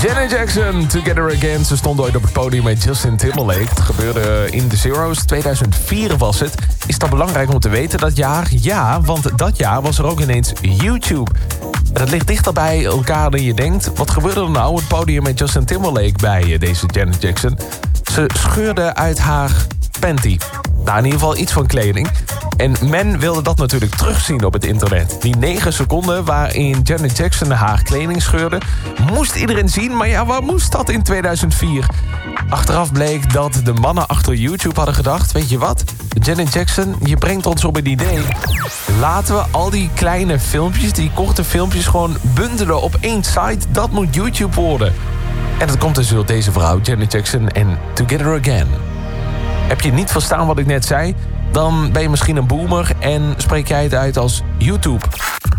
Janet Jackson, Together Again. Ze stond ooit op het podium met Justin Timberlake. Het gebeurde in de Zero's, 2004 was het. Is dat belangrijk om te weten dat jaar? Ja, want dat jaar was er ook ineens YouTube. En dat ligt dichter bij elkaar dan je denkt. Wat gebeurde er nou op het podium met Justin Timberlake bij deze Janet Jackson? Ze scheurde uit haar panty. Nou, in ieder geval iets van kleding. En men wilde dat natuurlijk terugzien op het internet. Die 9 seconden waarin Janet Jackson haar kleding scheurde, moest iedereen zien. Maar ja, waar moest dat in 2004? Achteraf bleek dat de mannen achter YouTube hadden gedacht, weet je wat? Janet Jackson, je brengt ons op een idee. Laten we al die kleine filmpjes, die korte filmpjes, gewoon bundelen op één site. Dat moet YouTube worden. En dat komt dus door deze vrouw, Janet Jackson en Together Again. Heb je niet verstaan wat ik net zei? Dan ben je misschien een boomer en spreek jij het uit als YouTube.